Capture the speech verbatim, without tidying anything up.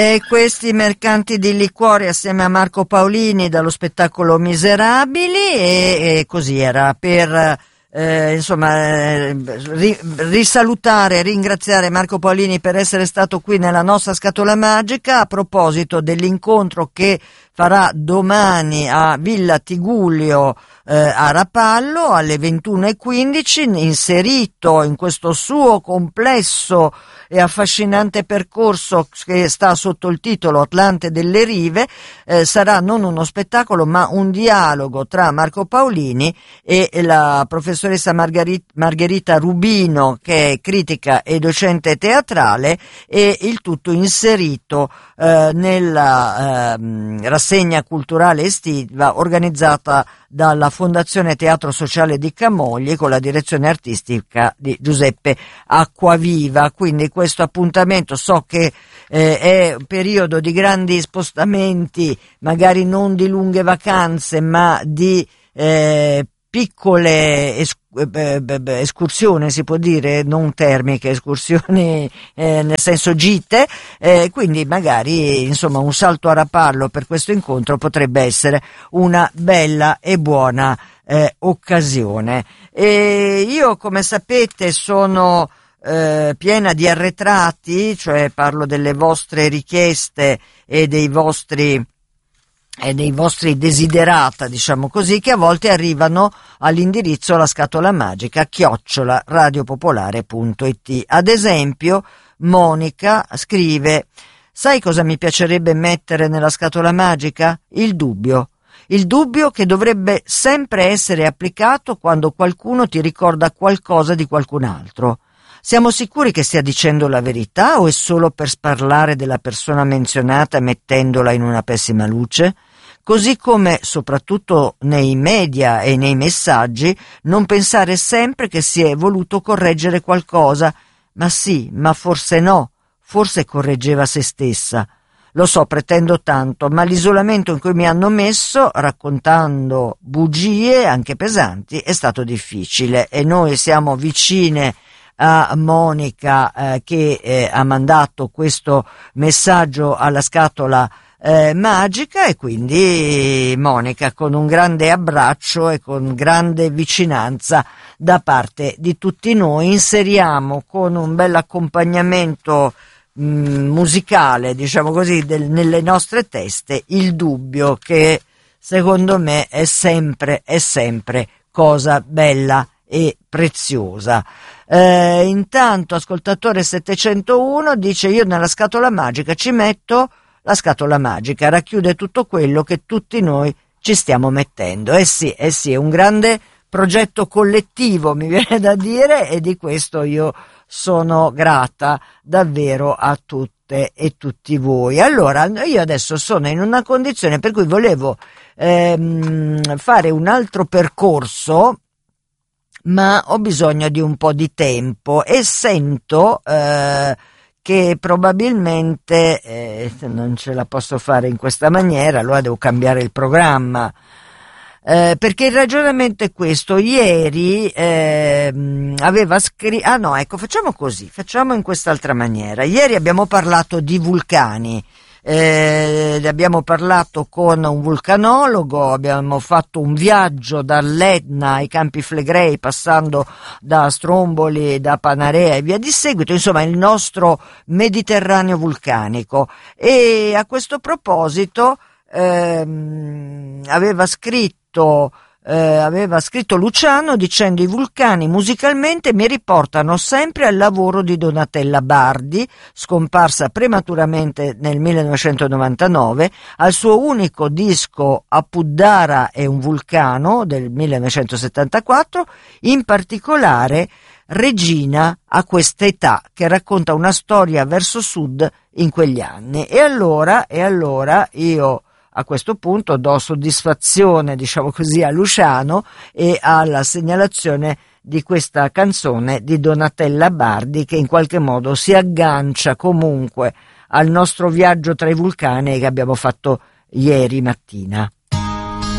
E questi mercanti di liquori assieme a Marco Paolini dallo spettacolo Miserabili, e, e così era per eh, insomma eh, ri, risalutare, ringraziare Marco Paolini per essere stato qui nella nostra Scatola Magica a proposito dell'incontro che farà domani a Villa Tigullio eh, a Rapallo alle ventuno e quindici, inserito in questo suo complesso e affascinante percorso che sta sotto il titolo Atlante delle Rive. Eh, sarà non uno spettacolo ma un dialogo tra Marco Paolini e la professoressa Margherita, Margherita Rubino, che è critica e docente teatrale, e il tutto inserito eh, nella eh, rassegna culturale estiva organizzata dalla Fondazione Teatro Sociale di Camogli con la direzione artistica di Giuseppe Acquaviva. Quindi questo appuntamento, so che eh, è un periodo di grandi spostamenti, magari non di lunghe vacanze ma di eh, piccole es- escursioni, si può dire, non termiche, escursioni eh, nel senso gite, eh, quindi magari insomma un salto a Rapallo per questo incontro potrebbe essere una bella e buona eh, occasione. E io, come sapete, sono eh, piena di arretrati, cioè parlo delle vostre richieste e dei vostri e dei vostri desiderata, diciamo così, che a volte arrivano all'indirizzo la scatola magica chiocciola radiopopolare punto it. Ad esempio, Monica scrive: sai cosa mi piacerebbe mettere nella scatola magica? Il dubbio. Il dubbio che dovrebbe sempre essere applicato quando qualcuno ti ricorda qualcosa di qualcun altro. Siamo sicuri che stia dicendo la verità o è solo per sparlare della persona menzionata mettendola in una pessima luce? Così come, soprattutto nei media e nei messaggi, non pensare sempre che si è voluto correggere qualcosa. Ma sì, ma forse no, forse correggeva se stessa. Lo so, pretendo tanto, ma l'isolamento in cui mi hanno messo, raccontando bugie anche pesanti, è stato difficile, e noi siamo vicine a Monica eh, che eh, ha mandato questo messaggio alla scatola eh, magica, e quindi Monica, con un grande abbraccio e con grande vicinanza da parte di tutti noi, inseriamo con un bel accompagnamento mh, musicale, diciamo così, del, nelle nostre teste il dubbio, che secondo me è sempre, è sempre cosa bella e preziosa. Eh, intanto ascoltatore settecentouno dice: io nella scatola magica ci metto la scatola magica, racchiude tutto quello che tutti noi ci stiamo mettendo. Eh sì, eh sì, è un grande progetto collettivo, mi viene da dire, e di questo io sono grata davvero a tutte e tutti voi. Allora, io adesso sono in una condizione per cui volevo ehm, fare un altro percorso, ma ho bisogno di un po' di tempo e sento eh, che probabilmente eh, non ce la posso fare in questa maniera, allora devo cambiare il programma, eh, perché il ragionamento è questo. Ieri eh, aveva scritto, ah no, ecco, facciamo così, facciamo in quest'altra maniera. Ieri abbiamo parlato di vulcani. Eh, abbiamo parlato con un vulcanologo, abbiamo fatto un viaggio dall'Etna ai Campi Flegrei, passando da Stromboli, da Panarea e via di seguito, insomma il nostro Mediterraneo vulcanico. E a questo proposito ehm, aveva scritto Eh, aveva scritto Luciano dicendo: i vulcani musicalmente mi riportano sempre al lavoro di Donatella Bardi, scomparsa prematuramente nel millenovecentonovantanove, al suo unico disco Apuddara è un vulcano del millenovecentosettantaquattro, in particolare Regina a questa età, che racconta una storia verso sud in quegli anni. E allora, e allora io a questo punto do soddisfazione, diciamo così, a Luciano e alla segnalazione di questa canzone di Donatella Bardi, che in qualche modo si aggancia comunque al nostro viaggio tra i vulcani che abbiamo fatto ieri mattina.